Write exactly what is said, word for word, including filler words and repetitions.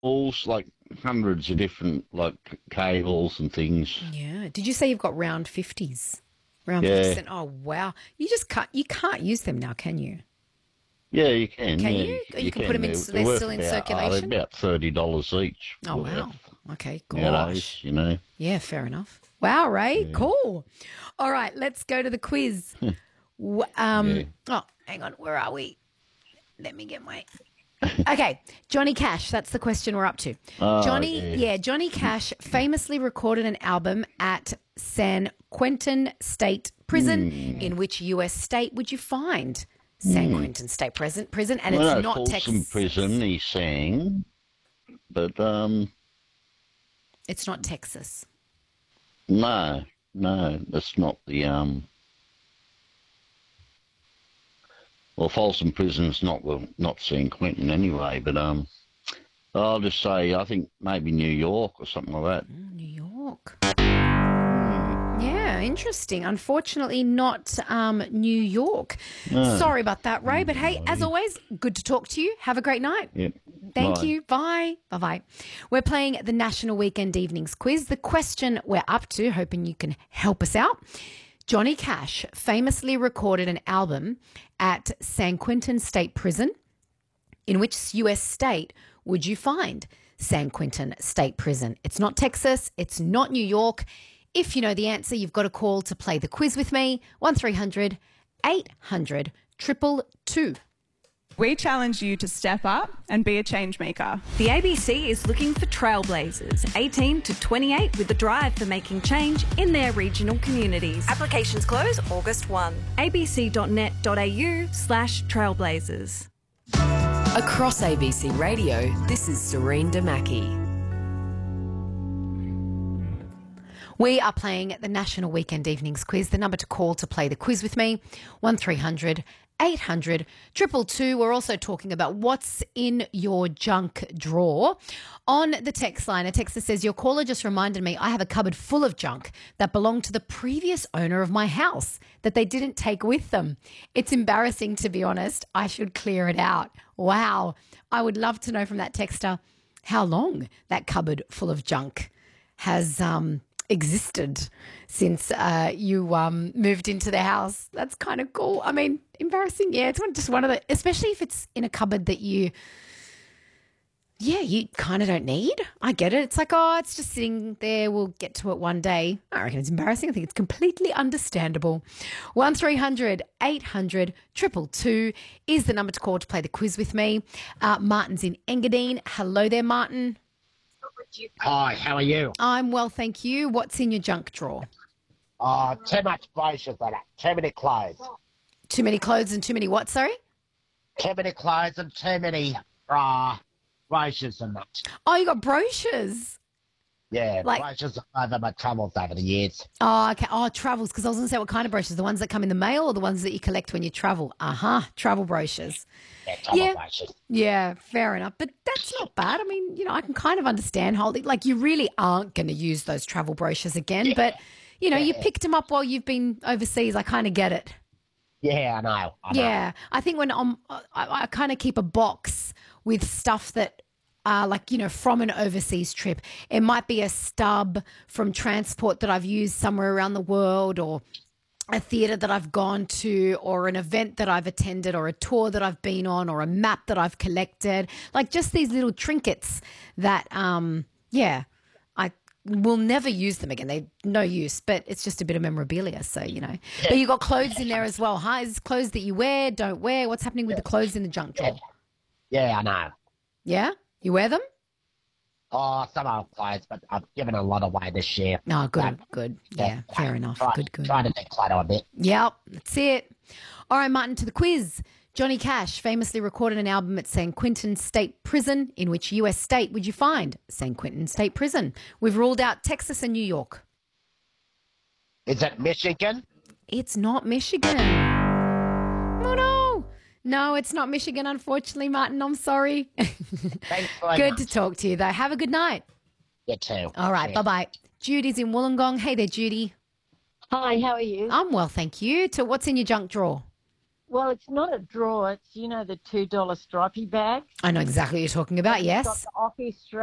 cables, like hundreds of different like c- cables and things. Yeah. Did you say you've got round fifties? Round fifty Yeah, cent. Oh, wow. You just can't, you can't use them now, can you? yeah, you can. Can Yeah, you? you, Or you you can put can. them in, They're, they're they're worth still in about oh, they're circulation? about thirty dollars each. Oh, worth. wow. Okay, Nowadays, gosh. you know. Yeah, fair enough. Wow, Ray, Yeah, cool. All right, let's go to the quiz. Wh- yeah. um, oh, hang on, where are we? Let me get my. Okay, Johnny Cash. That's the question we're up to. Oh, Johnny, yeah. yeah, Johnny Cash famously recorded an album at San Quentin State Prison. Hmm. In which U S state would you find San Quentin State Prison? Prison, and Well, it's no, not Folsom Texas. Prison. He sang, but um, It's not Texas. no, no, that's not the um. Well, Folsom Prison's not well, not San Quentin anyway, but um, I'll just say I think maybe New York or something like that. New York. Hmm. Yeah, interesting. Unfortunately, not um, New York. No. Sorry about that, Ray. But hey, as always, good to talk to you. Have a great night. Yep. Thank Bye. you. Bye. Bye bye. We're playing the National Weekend Evenings Quiz. The question we're up to, hoping you can help us out. Johnny Cash famously recorded an album at San Quentin State Prison. In which U S state would you find San Quentin State Prison? It's not Texas. It's not New York. If you know the answer, you've got a call to play the quiz with me. one three hundred eight hundred two two two. We challenge you to step up and be a change maker. The A B C is looking for trailblazers, eighteen to twenty-eight, with a drive for making change in their regional communities. Applications close August first. abc.net.au slash trailblazers. Across A B C Radio, this is Serene Damaki. We are playing the National Weekend Evenings Quiz. The number to call to play the quiz with me, one three hundred eight hundred two two two. We're also talking about what's in your junk drawer. On the text line, a texter says, your caller just reminded me I have a cupboard full of junk that belonged to the previous owner of my house that they didn't take with them. It's embarrassing, to be honest. I should clear it out. Wow. I would love to know from that texter how long that cupboard full of junk has um, existed since uh, you um, moved into the house. That's kind of cool. I mean, embarrassing. Yeah, it's one, just one of the, especially if it's in a cupboard that you, yeah, you kind of don't need. I get it. It's like, oh, it's just sitting there. We'll get to it one day. I reckon it's embarrassing. I think it's completely understandable. one three hundred eight hundred two two two is the number to call to play the quiz with me. Uh, Martin's in Engadine. Hello there, Martin. Hi, how are you? I'm well, thank you. What's in your junk drawer? Uh, too much brochures on it. Too many clothes. Too many clothes and too many what, sorry? Too many clothes and too many uh, brochures and that. Oh, you got brochures. Yeah, Like- brochures over my travels over the years. Oh, okay. Oh, travels, because I was going to say what kind of brochures? The ones that come in the mail or the ones that you collect when you travel? Uh-huh, travel brochures. Yeah, travel Yeah. brochures. Yeah, fair enough. But that's not bad. I mean, you know, I can kind of understand holding, like you really aren't going to use those travel brochures again, but, you know, you picked them up while you've been overseas. I kind of get it. Yeah, I know. I know. Yeah, I think when I'm, I, I kind of keep a box with stuff that, uh, like, you know, from an overseas trip. It might be a stub from transport that I've used somewhere around the world, or a theatre that I've gone to, or an event that I've attended, or a tour that I've been on, or a map that I've collected. Like just these little trinkets that, um, yeah, I will never use them again. They're no use, but it's just a bit of memorabilia. So, you know. But you got clothes in there as well, huh? Is this clothes that you wear, don't wear? What's happening with the clothes in the junk drawer? Yeah, I know. Yeah? You wear them? Oh, some old clothes, but I've given a lot away this year. No, good, Um, good. Yeah, fair enough. Try, Good, good. Trying to declutter a bit. Yep, that's it. All right, Martin, to the quiz. Johnny Cash famously recorded an album at San Quentin State Prison. In which U S state would you find San Quentin State Prison? We've ruled out Texas and New York. Is it Michigan? It's not Michigan. Oh, no. No, it's not Michigan, unfortunately, Martin. I'm sorry. Thanks very Good much. to talk to you, though. Have a good night. You too. All right, Yeah. bye-bye. Judy's in Wollongong. Hey there, Judy. Hi, how are you? I'm well, thank you. To what's in your junk drawer? Well, it's not a drawer. It's, you know, the two dollar stripy bag. I know exactly what you're talking about, It's got yes. the office